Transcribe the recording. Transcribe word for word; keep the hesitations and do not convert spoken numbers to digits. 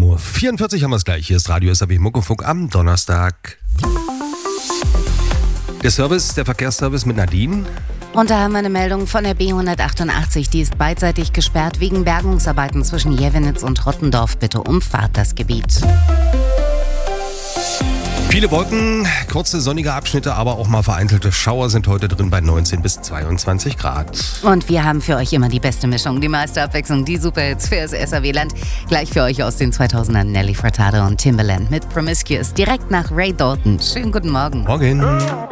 sieben Uhr vierundvierzig haben wir es gleich. Hier ist Radio S R W Muckefunk am Donnerstag. Der Service, der Verkehrsservice mit Nadine. Und da haben wir eine Meldung von der B hundertachtundachtzig. Die ist beidseitig gesperrt wegen Bergungsarbeiten zwischen Jevenitz und Rottendorf. Bitte umfahrt das Gebiet. Viele Wolken, kurze sonnige Abschnitte, aber auch mal vereinzelte Schauer sind heute drin bei neunzehn bis zweiundzwanzig Grad. Und wir haben für euch immer die beste Mischung, die meiste Abwechslung, die Superhits für das S R W-Land. Gleich für euch aus den zweitausendern Nelly Furtado und Timbaland mit Promiscuous direkt nach Ray Dalton. Schönen guten Morgen. Morgen.